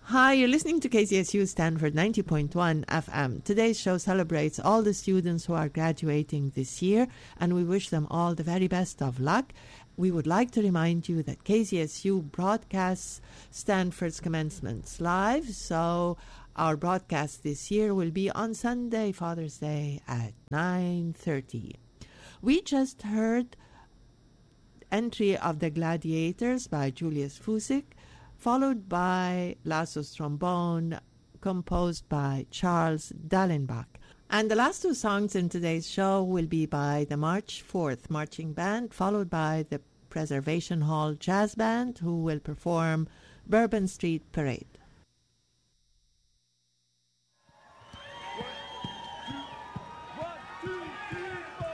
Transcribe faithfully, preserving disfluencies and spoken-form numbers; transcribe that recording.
Hi, you're listening to K Z S U Stanford ninety point one F M. Today's show celebrates all the students who are graduating this year, and we wish them all the very best of luck. We would like to remind you that K Z S U broadcasts Stanford's commencements live, so our broadcast this year will be on Sunday, Father's Day, at nine thirty. We just heard Entry of the Gladiators by Julius Fusik, followed by Lasso's Trombone, composed by Charles Dallenbach. And the last two songs in today's show will be by the March fourth Marching Band, followed by the Preservation Hall Jazz Band, who will perform Bourbon Street Parade.